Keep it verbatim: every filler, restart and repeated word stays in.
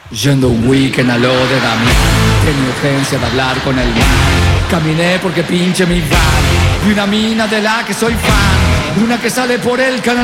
Yendo un weekend a lo de Damián, tenía urgencia de hablar con el man. Caminé porque pinche mi van. Vi una mina de la que soy fan, una que sale por el canal.